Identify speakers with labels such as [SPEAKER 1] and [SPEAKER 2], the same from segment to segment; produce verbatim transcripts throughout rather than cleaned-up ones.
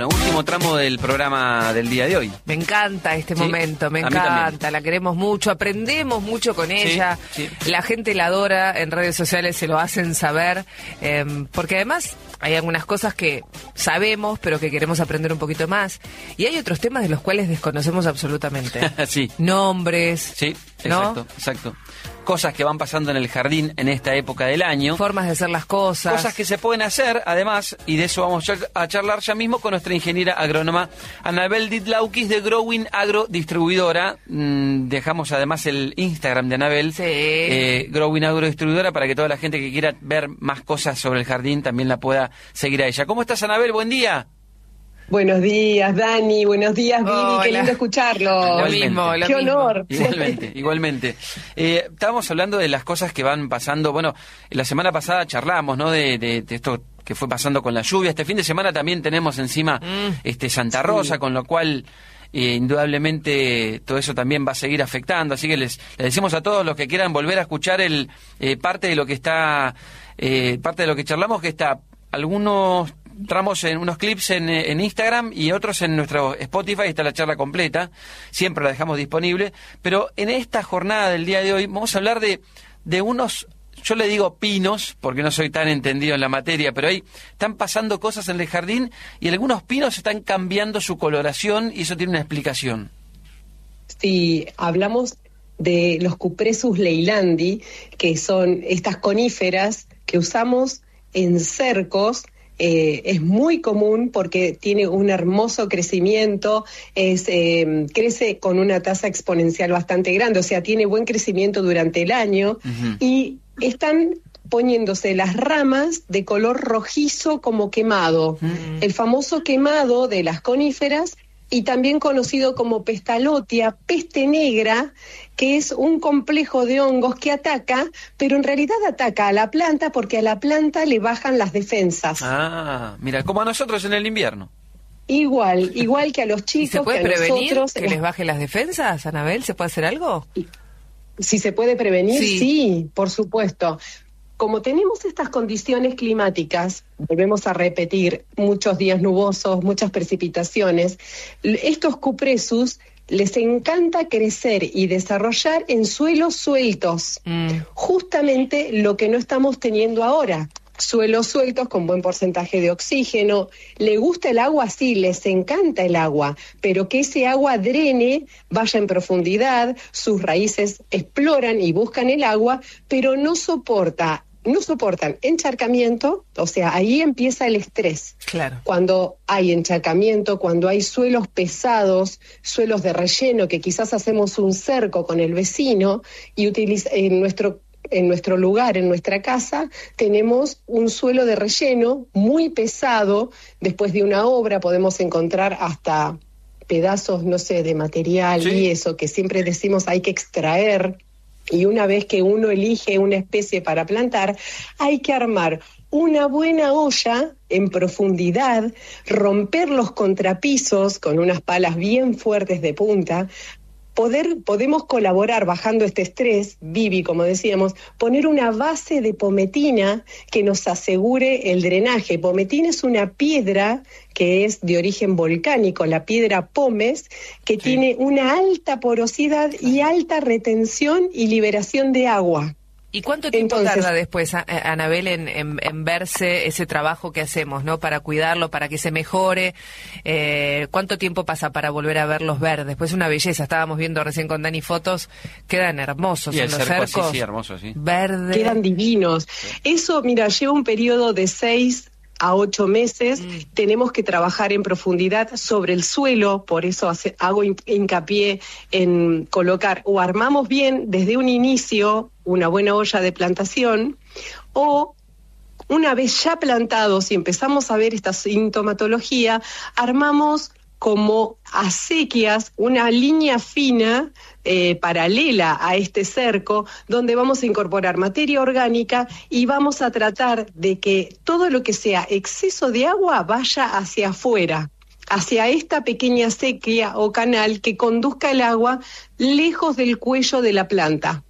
[SPEAKER 1] Último tramo del programa del día de hoy.
[SPEAKER 2] Me encanta este
[SPEAKER 1] Sí,
[SPEAKER 2] momento, me
[SPEAKER 1] a mí
[SPEAKER 2] encanta,
[SPEAKER 1] también.
[SPEAKER 2] la queremos mucho, aprendemos mucho con ella,
[SPEAKER 1] sí.
[SPEAKER 2] la gente la adora, en redes sociales se lo hacen saber, eh, porque además hay algunas cosas que sabemos, pero que queremos aprender un poquito más, y hay otros temas de los cuales desconocemos absolutamente.
[SPEAKER 1] Sí.
[SPEAKER 2] Nombres,
[SPEAKER 1] Sí,
[SPEAKER 2] ¿no?
[SPEAKER 1] exacto, exacto. Cosas que van pasando en el jardín en esta época del año.
[SPEAKER 2] Formas de hacer las cosas.
[SPEAKER 1] Cosas que se pueden hacer, además, y de eso vamos a charlar ya mismo con nuestra ingeniera agrónoma Anabel Didlaukis de Growing Agro Distribuidora. Mm, dejamos además el Instagram de Anabel,
[SPEAKER 2] Sí.
[SPEAKER 1] eh, Growing Agro Distribuidora, para que toda la gente que quiera ver más cosas sobre el jardín también la pueda seguir a ella. ¿Cómo estás, Anabel? Buen día.
[SPEAKER 3] Buenos días, Dani. Buenos días, Vivi.
[SPEAKER 2] Hola.
[SPEAKER 3] Qué lindo escucharlo.
[SPEAKER 2] Lo
[SPEAKER 1] Igualmente.
[SPEAKER 2] mismo, lo
[SPEAKER 3] Qué
[SPEAKER 2] mismo.
[SPEAKER 3] honor.
[SPEAKER 1] Igualmente, igualmente. Eh, estábamos hablando de las cosas que van pasando. Bueno, la semana pasada charlamos, ¿no? De, de, de esto que fue pasando con la lluvia. Este fin de semana también tenemos encima
[SPEAKER 2] Mm.
[SPEAKER 1] este Santa Rosa,
[SPEAKER 3] Sí.
[SPEAKER 1] con lo cual eh, indudablemente todo eso también va a seguir afectando. Así que les, les decimos a todos los que quieran volver a escuchar el eh, parte de lo que está, eh, parte de lo que charlamos, que está algunos tramos en unos clips en, en Instagram y otros en nuestro Spotify. Está la charla completa, siempre la dejamos disponible, pero en esta jornada del día de hoy vamos a hablar de, de unos, yo le digo pinos, porque no soy tan entendido en la materia, pero ahí están pasando cosas en el jardín y algunos pinos están cambiando su coloración y eso tiene una explicación.
[SPEAKER 3] Sí, hablamos de los Cupressus leylandi, que son estas coníferas que usamos en cercos. Eh, es muy común porque tiene un hermoso crecimiento, es, eh, crece con una tasa exponencial bastante grande, o sea, tiene buen crecimiento durante el año.
[SPEAKER 1] Ujú.
[SPEAKER 3] Y están poniéndose las ramas de color rojizo como quemado,
[SPEAKER 1] Mm.
[SPEAKER 3] el famoso quemado de las coníferas, y también conocido como pestalotia, peste negra, que es un complejo de hongos que ataca, pero en realidad ataca a la planta porque a la planta le bajan las defensas.
[SPEAKER 1] Ah, mira, como a nosotros en el invierno.
[SPEAKER 3] Igual, igual que a los
[SPEAKER 2] ¿Y
[SPEAKER 3] chicos,
[SPEAKER 2] se puede
[SPEAKER 3] que a
[SPEAKER 2] prevenir
[SPEAKER 3] nosotros.
[SPEAKER 2] que les baje las defensas, Anabel? ¿Se puede hacer algo?
[SPEAKER 3] Si se puede prevenir,
[SPEAKER 2] Sí.
[SPEAKER 3] sí, por supuesto. Como tenemos estas condiciones climáticas, volvemos a repetir, muchos días nubosos, muchas precipitaciones, l- estos Cupressus les encanta crecer y desarrollar en suelos sueltos,
[SPEAKER 2] Mm.
[SPEAKER 3] justamente lo que no estamos teniendo ahora. Suelos sueltos con buen porcentaje de oxígeno. ¿Le gusta el agua? Sí, les encanta el agua, pero que ese agua drene, vaya en profundidad, sus raíces exploran y buscan el agua, pero no soporta, no soportan encharcamiento, o sea, ahí empieza el estrés.
[SPEAKER 2] Claro.
[SPEAKER 3] Cuando hay encharcamiento, cuando hay suelos pesados, suelos de relleno, que quizás hacemos un cerco con el vecino y utiliza, en nuestro en nuestro lugar, en nuestra casa, tenemos un suelo de relleno muy pesado. Después de una obra podemos encontrar hasta pedazos, no sé, de material.
[SPEAKER 1] Sí.
[SPEAKER 3] Y eso que siempre decimos hay que extraer. Y una vez que uno elige una especie para plantar, hay que armar una buena olla en profundidad, romper los contrapisos con unas palas bien fuertes de punta. Poder, podemos colaborar bajando este estrés, Vivi, como decíamos, poner una base de pometina que nos asegure el drenaje. Pometina es una piedra que es de origen volcánico, la piedra pómez, que
[SPEAKER 1] Sí.
[SPEAKER 3] tiene una alta porosidad y alta retención y liberación de agua.
[SPEAKER 2] ¿Y cuánto tiempo
[SPEAKER 3] Entonces-
[SPEAKER 2] tarda después, a- a- Anabel, en, en, en verse ese trabajo que hacemos, ¿no? Para cuidarlo, para que se mejore. Eh, ¿Cuánto tiempo pasa para volver a verlos verdes? Pues una belleza. Estábamos viendo recién con Dani fotos. Quedan hermosos
[SPEAKER 1] Y
[SPEAKER 2] en
[SPEAKER 1] el
[SPEAKER 2] los
[SPEAKER 1] cerco así,
[SPEAKER 2] cercos.
[SPEAKER 1] sí, hermoso, sí.
[SPEAKER 2] Verde.
[SPEAKER 3] Quedan divinos. Eso, mira, lleva un periodo de seis a ocho meses.
[SPEAKER 2] Mm.
[SPEAKER 3] Tenemos que trabajar en profundidad sobre el suelo, por eso hace- hago hin- hincapié en colocar o armamos bien desde un inicio una buena olla de plantación, o una vez ya plantados y empezamos a ver esta sintomatología, armamos como acequias, una línea fina eh, paralela a este cerco, donde vamos a incorporar materia orgánica y vamos a tratar de que todo lo que sea exceso de agua vaya hacia afuera, hacia esta pequeña acequia o canal que conduzca el agua lejos del cuello de la planta.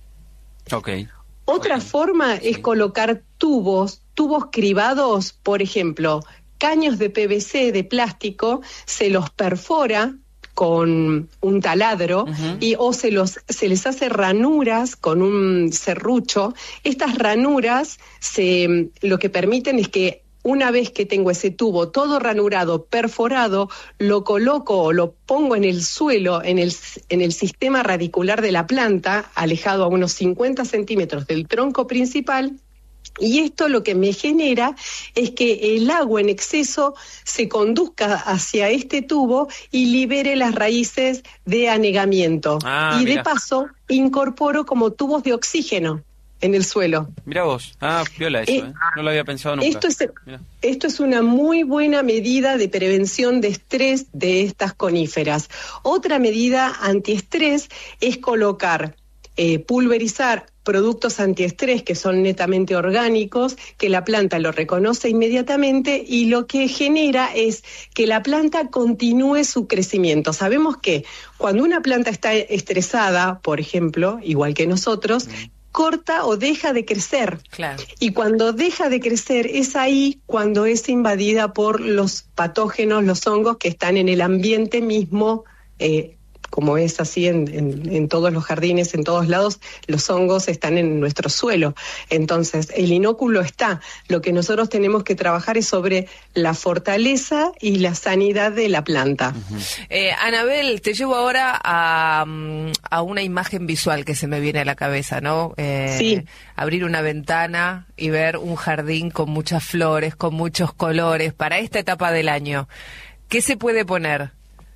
[SPEAKER 1] Ok.
[SPEAKER 3] Otra
[SPEAKER 1] Ok.
[SPEAKER 3] forma
[SPEAKER 1] Sí.
[SPEAKER 3] es colocar tubos, tubos cribados, por ejemplo, caños de P V C, de plástico, se los perfora con un taladro uh-huh. y o se los se les hace ranuras con un serrucho. Estas ranuras se lo que permiten es que una vez que tengo ese tubo todo ranurado, perforado, lo coloco o lo pongo en el suelo, en el, en el sistema radicular de la planta, alejado a unos cincuenta centímetros del tronco principal. Y esto lo que me genera es que el agua en exceso se conduzca hacia este tubo y libere las raíces de anegamiento. Ah, y mira. De paso incorporo como tubos de oxígeno en el suelo.
[SPEAKER 1] Mira vos, ah, viola eso, eh, ¿eh? No lo había pensado nunca.
[SPEAKER 3] Esto es, esto es una muy buena medida de prevención de estrés de estas coníferas. Otra medida antiestrés es colocar, eh, pulverizar productos antiestrés que son netamente orgánicos, que la planta lo reconoce inmediatamente y lo que genera es que la planta continúe su crecimiento. Sabemos que cuando una planta está estresada, por ejemplo, igual que nosotros, mm. corta o deja de crecer. Claro. Y cuando deja de crecer es ahí cuando es invadida por los patógenos, los hongos que están en el ambiente mismo, eh, como es así en, en, en todos los jardines, en todos lados, los hongos están en nuestro suelo. Entonces, el inóculo está. Lo que nosotros tenemos que trabajar es sobre la fortaleza y la sanidad de la planta.
[SPEAKER 2] Uh-huh. Eh, Anabel, te llevo ahora a, a una imagen visual que se me viene a la cabeza, ¿no? Eh, sí. Abrir una ventana y ver un jardín con muchas flores, con muchos colores, para esta etapa del año. ¿Qué se puede poner?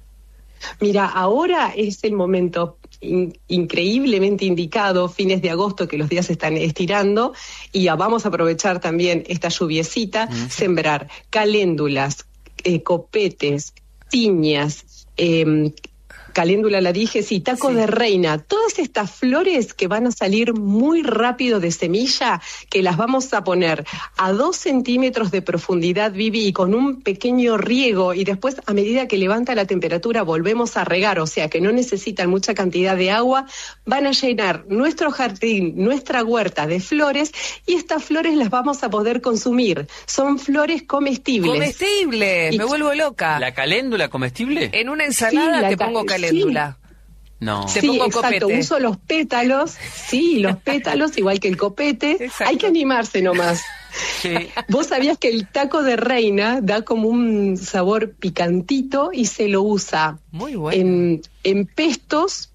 [SPEAKER 3] Mira, ahora es el momento in- increíblemente indicado, fines de agosto, que los días se están estirando, y ya vamos a aprovechar también esta lluviecita, uh-huh. sembrar caléndulas, eh, copetes, piñas, eh, caléndula la dije, sí, taco sí. de reina, todas estas flores que van a salir muy rápido de semilla, que las vamos a poner a dos centímetros de profundidad, Vivi, y con un pequeño riego, y después a medida que levanta la temperatura volvemos a regar, o sea que no necesitan mucha cantidad de agua, van a llenar nuestro jardín, nuestra huerta de flores, y estas flores las vamos a poder consumir, son flores comestibles.
[SPEAKER 2] ¡Comestibles! Me vuelvo loca.
[SPEAKER 1] ¿La caléndula comestible?
[SPEAKER 2] En una ensalada sí, te pongo caléndula. Caléndula.
[SPEAKER 3] Sí. No. Sí, exacto, copete. Uso los pétalos, sí, los pétalos, igual que el copete. Exacto. Hay que animarse nomás. Sí. Vos sabías que el taco de reina da como un sabor picantito y se lo usa Muy bueno. en, en pestos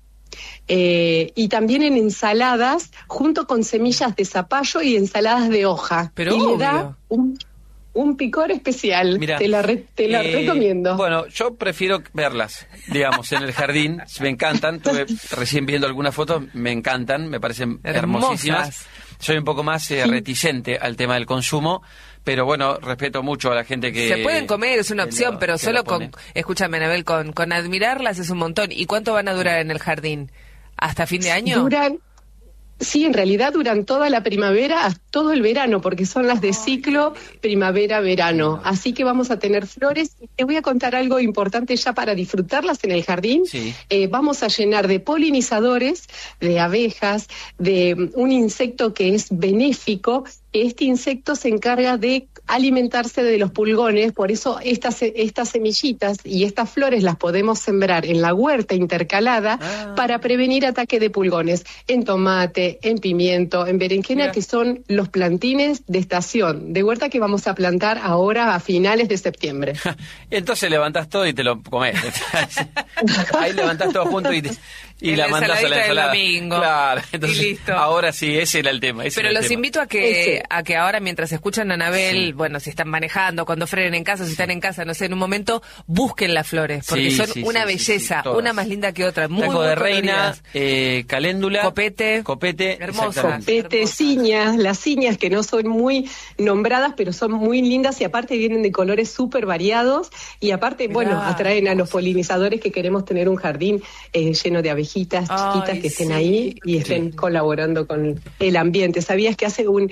[SPEAKER 3] eh, y también en ensaladas, junto con semillas de zapallo y ensaladas de hoja.
[SPEAKER 2] Pero
[SPEAKER 3] y
[SPEAKER 2] obvio.
[SPEAKER 3] le da un Un picor especial. Mirá, te la, re, te la eh, recomiendo.
[SPEAKER 1] Bueno, yo prefiero verlas, digamos, en el jardín. Me encantan. Estuve recién viendo algunas fotos. Me encantan, me parecen Hermosas. hermosísimas. Soy un poco más eh, sí. reticente al tema del consumo, pero bueno, respeto mucho a la gente que...
[SPEAKER 2] Se pueden comer, es una opción, lo, pero solo con... Escúchame, Anabel, con, con admirarlas es un montón. ¿Y cuánto van a durar en el jardín? ¿Hasta fin de año?
[SPEAKER 3] Duran... Sí, en realidad duran toda la primavera, todo el verano, porque son las de ciclo primavera-verano. Así que vamos a tener flores. Te voy a contar algo importante ya para disfrutarlas en el jardín. Sí. Eh, vamos a llenar de polinizadores, de abejas, de un insecto que es benéfico. Este insecto se encarga de alimentarse de los pulgones, por eso estas, estas semillitas y estas flores las podemos sembrar en la huerta intercalada ah. para prevenir ataque de pulgones en tomate, en pimiento, en berenjena, Mira. que son los plantines de estación, de huerta que vamos a plantar ahora a finales de septiembre.
[SPEAKER 1] Entonces levantás todo y te lo comés. Ahí levantás todo junto y, te, y la mandás a la ensalada.
[SPEAKER 2] Del domingo.
[SPEAKER 1] Claro, entonces,
[SPEAKER 2] y listo.
[SPEAKER 1] Ahora sí, ese era el tema.
[SPEAKER 2] Pero los
[SPEAKER 1] tema.
[SPEAKER 2] invito a que, a que ahora, mientras escuchan a Anabel, sí. bueno, si están manejando, cuando frenen en casa, si están en casa, no sé, en un momento, busquen las flores, porque sí, son sí, una sí, belleza, sí, sí, una más linda que otra. Muy,
[SPEAKER 1] Taco
[SPEAKER 2] muy
[SPEAKER 1] de reina, eh, caléndula,
[SPEAKER 2] copete,
[SPEAKER 1] copete,
[SPEAKER 2] hermoso.
[SPEAKER 3] Copete, ciñas, las ciñas que no son muy nombradas, pero son muy lindas y aparte vienen de colores súper variados y aparte, Mirá, bueno, atraen a los polinizadores que queremos tener un jardín eh, lleno de abejitas Ay, chiquitas que estén sí. ahí y estén sí. colaborando con el ambiente. ¿Sabías que hace un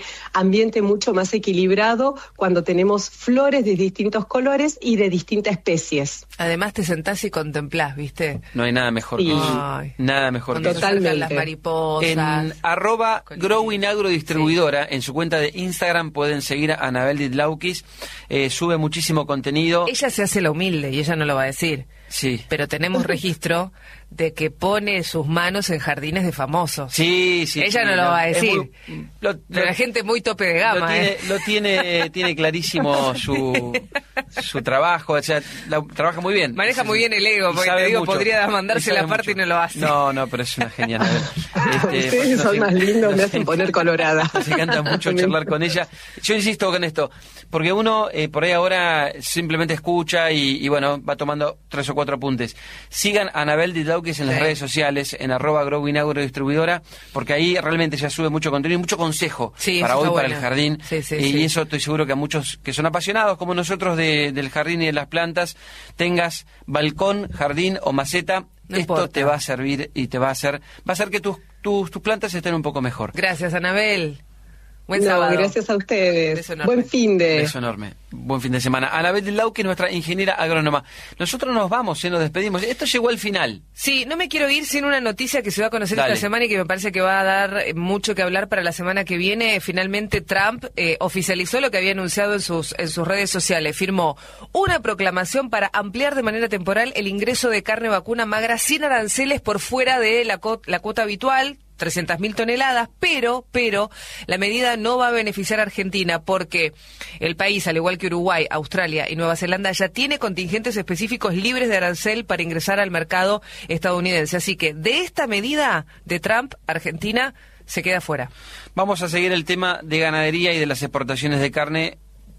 [SPEAKER 3] ambiente mucho más equilibrado cuando tenemos flores de distintos colores y de distintas especies.
[SPEAKER 2] Además te sentás y contemplás, ¿viste?
[SPEAKER 1] No hay nada mejor
[SPEAKER 3] Sí.
[SPEAKER 1] que eso.
[SPEAKER 2] Ay.
[SPEAKER 1] Nada mejor
[SPEAKER 2] Cuando
[SPEAKER 1] que
[SPEAKER 2] se
[SPEAKER 1] eso.
[SPEAKER 3] Totalmente.
[SPEAKER 2] acercan las mariposas.
[SPEAKER 1] En arroba
[SPEAKER 2] Con-
[SPEAKER 1] Growing Agro Distribuidora, en su cuenta de Instagram pueden seguir a Anabel Didlaukis, eh, sube muchísimo contenido.
[SPEAKER 2] Ella se hace la humilde y ella no lo va a decir.
[SPEAKER 1] Sí.
[SPEAKER 2] Pero tenemos registro de que pone sus manos en jardines de famosos.
[SPEAKER 1] Sí, sí.
[SPEAKER 2] Ella
[SPEAKER 1] sí,
[SPEAKER 2] no lo va a
[SPEAKER 1] es
[SPEAKER 2] decir.
[SPEAKER 1] muy- lo-
[SPEAKER 2] Pero
[SPEAKER 1] lo-
[SPEAKER 2] la gente muy tope de gama,
[SPEAKER 1] lo tiene,
[SPEAKER 2] ¿eh?
[SPEAKER 1] lo tiene, tiene clarísimo su, su trabajo, o sea, la- trabaja muy bien.
[SPEAKER 2] Maneja muy bien el ego,
[SPEAKER 1] Y
[SPEAKER 2] porque
[SPEAKER 1] sabe
[SPEAKER 2] te digo,
[SPEAKER 1] mucho.
[SPEAKER 2] podría
[SPEAKER 1] Y
[SPEAKER 2] mandarse
[SPEAKER 1] sabe
[SPEAKER 2] la parte
[SPEAKER 1] mucho.
[SPEAKER 2] y no lo hace.
[SPEAKER 1] No, no, pero es una genial. A ver, este,
[SPEAKER 3] Ustedes
[SPEAKER 1] nos
[SPEAKER 3] son
[SPEAKER 1] en-
[SPEAKER 3] más lindos, me
[SPEAKER 1] nos
[SPEAKER 3] hacen
[SPEAKER 1] en-
[SPEAKER 3] poner colorada.
[SPEAKER 1] Nos encanta mucho charlar con ella. Yo insisto con esto, porque uno eh, por ahí ahora simplemente escucha y, y bueno, va tomando tres o cuatro apuntes. Sigan a Anabel Didlaukis en las
[SPEAKER 2] Sí.
[SPEAKER 1] redes sociales, en arroba Growing Agro Distribuidora, porque ahí realmente ya sube mucho contenido y mucho consejo
[SPEAKER 2] Sí,
[SPEAKER 1] para
[SPEAKER 2] eso
[SPEAKER 1] hoy,
[SPEAKER 2] está
[SPEAKER 1] para
[SPEAKER 2] bueno.
[SPEAKER 1] el jardín.
[SPEAKER 2] Sí, sí,
[SPEAKER 1] y
[SPEAKER 2] sí.
[SPEAKER 1] eso estoy seguro que a muchos que son apasionados como nosotros de- del jardín y de las plantas, tengas balcón, jardín o maceta,
[SPEAKER 2] No
[SPEAKER 1] esto
[SPEAKER 2] importa.
[SPEAKER 1] te va a servir y te va a hacer, va a hacer que tus, tus, tus plantas estén un poco mejor.
[SPEAKER 2] Gracias, Anabel. Buen
[SPEAKER 3] No,
[SPEAKER 2] sábado.
[SPEAKER 3] gracias a ustedes.
[SPEAKER 2] Beso enorme.
[SPEAKER 3] Buen fin de...
[SPEAKER 1] Beso enorme. Buen fin de semana. Anabel Didlaukis, nuestra ingeniera agrónoma. Nosotros nos vamos, eh, nos despedimos. Esto llegó al final.
[SPEAKER 2] Sí, no me quiero ir sin una noticia que se va a conocer
[SPEAKER 1] Dale.
[SPEAKER 2] esta semana y que me parece que va a dar eh, mucho que hablar para la semana que viene. Finalmente Trump eh, oficializó lo que había anunciado en sus, en sus redes sociales. Firmó una proclamación para ampliar de manera temporal el ingreso de carne vacuna magra sin aranceles por fuera de la, co- la cuota habitual, trescientas mil toneladas, pero, pero, la medida no va a beneficiar a Argentina porque el país, al igual que Uruguay, Australia y Nueva Zelanda, ya tiene contingentes específicos libres de arancel para ingresar al mercado estadounidense. Así que de esta medida de Trump, Argentina se queda fuera.
[SPEAKER 1] Vamos a seguir el tema de ganadería y de las exportaciones de carne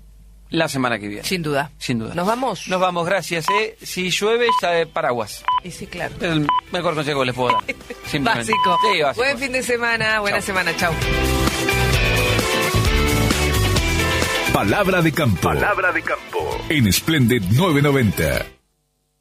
[SPEAKER 1] la semana que viene.
[SPEAKER 2] Sin duda.
[SPEAKER 1] Sin duda.
[SPEAKER 2] ¿Nos vamos?
[SPEAKER 1] Nos vamos, gracias. Eh. Si llueve, ya de paraguas.
[SPEAKER 2] Y sí, claro.
[SPEAKER 1] Es el mejor consejo que les puedo dar. Simplemente.
[SPEAKER 2] Básico.
[SPEAKER 1] Sí, básico.
[SPEAKER 2] Buen fin de semana, buena
[SPEAKER 1] Chau.
[SPEAKER 2] semana, chao.
[SPEAKER 4] Palabra de campo.
[SPEAKER 5] Palabra de campo.
[SPEAKER 4] En Splendid novecientos noventa.